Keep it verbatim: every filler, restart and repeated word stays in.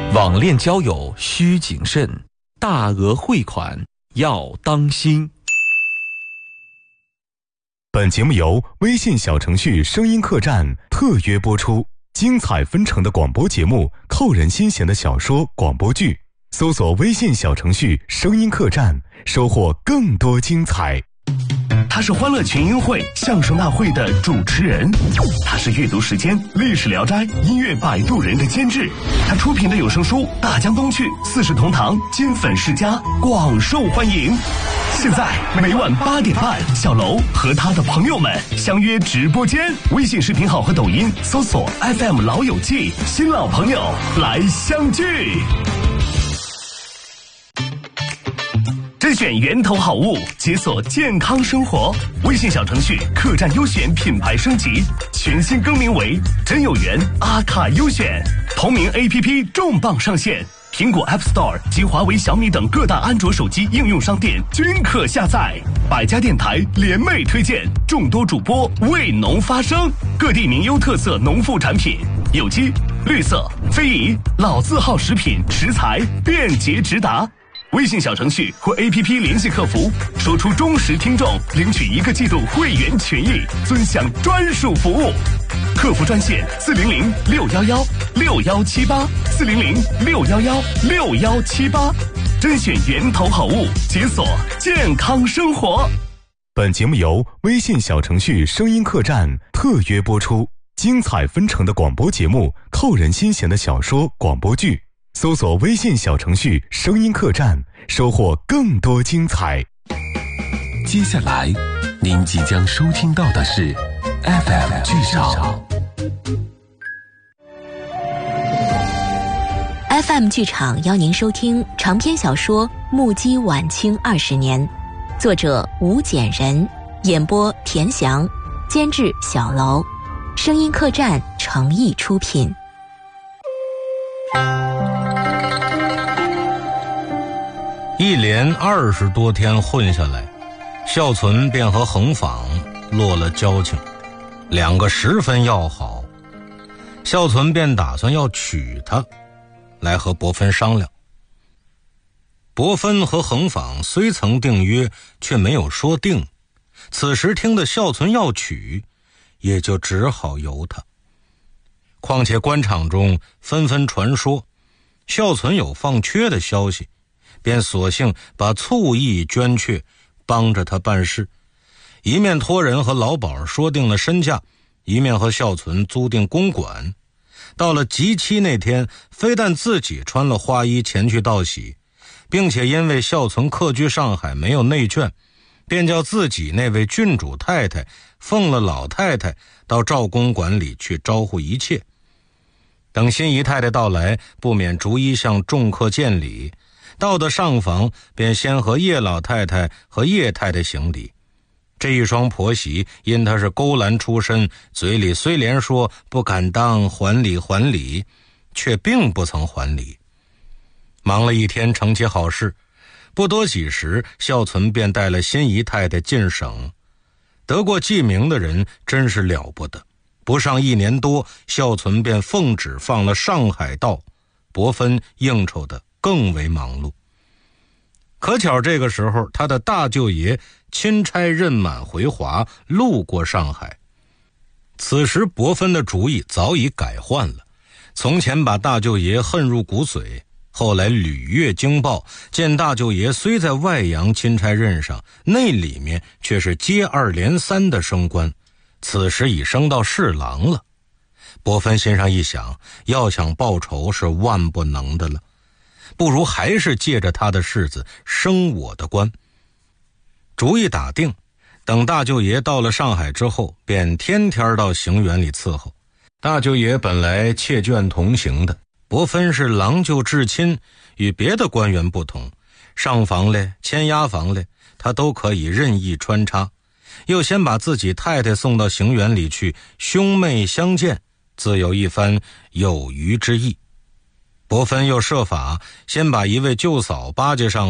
网恋交友需谨慎，大额汇款要当心。 本节目由微信小程序声音客栈特约播出，精彩纷呈的广播节目，扣人心弦的小说广播剧，搜索微信小程序声音客栈，收获更多精彩。 他是欢乐群英会相声大会的主持人，他是阅读时间历史聊斋音乐摆渡人的监制，他出品的有声书《大江东去》四世同堂金粉世家广受欢迎。现在每晚八点半，小楼和他的朋友们相约直播间，微信视频号和抖音搜索 F M 老友记，新老朋友来相聚。甄选源头好物，解锁健康生活。微信小程序客栈优选品牌升级，全新更名为真有缘阿卡优选。同名 A P P 重磅上线，苹果 App Store 及华为、小米等各大安卓手机应用商店均可下载。百家电台联袂推荐，众多主播为农发声，各地名优特色农副产品，有机、绿色、非遗、老字号食品食材便捷直达。微信小程序或 A P P 联系客服，说出忠实听众领取一个季度会员权益，尊享专属服务。客服专线四零零六幺幺六幺七八四零零六幺幺六幺七八，甄选源头好物，解锁健康生活。 本节目由微信小程序声音客栈特约播出，精彩纷呈的广播节目，扣人心弦的小说广播剧。搜索微信小程序声音客栈，收获更多精彩。 接下来您即将收听到的是 F M 剧场。 F M 剧场邀您收听长篇小说《目击晚清二十年》，作者吴简人，演播田翔，监制小楼，声音客栈诚意出品。 一连二十多天混下来，孝存便和横坊落了交情，两个十分要好。孝存便打算要娶她，来和伯芬商量。伯芬和横坊虽曾订约，却没有说定。此时听得孝存要娶，也就只好由他。况且官场中纷纷传说孝存有放缺的消息，便索性把醋意捐却，帮着他办事，一面托人和老鸨说定了身价，一面和孝存租定公馆。到了吉期那天，非但自己穿了花衣前去道喜，并且因为孝存客居上海没有内眷，便叫自己那位郡主太太奉了老太太到赵公馆里去招呼一切。等新姨太太到来，不免逐一向众客见礼，到的上房便先和叶老太太和叶太太行礼。这一双婆媳因她是勾栏出身，嘴里虽连说不敢当，还礼还礼，却并不曾还礼。忙了一天，成其好事，不多几时，孝存便带了新姨太太进省。得过记名的人真是了不得，不上一年多，孝存便奉旨放了上海道，伯芬应酬的更为忙碌。可巧这个时候，他的大舅爷钦差任满回华，路过上海。此时伯芬的主意早已改换了，从前把大舅爷恨入骨髓，后来屡阅经报，见大舅爷虽在外洋钦差任上，内里面却是接二连三的升官，此时已升到侍郎了。伯芬心上一想，要想报仇是万不能的了，不如还是借着他的世子升我的官。主意打定，等大舅爷到了上海之后，便天天到行辕里伺候。大舅爷本来妾眷同行的，伯芬是郎舅至亲，与别的官员不同，上房嘞、牵押房嘞，他都可以任意穿插。又先把自己太太送到行辕里去，兄妹相见，自有一番有余之意。伯芬又设法先把一位舅嫂巴结上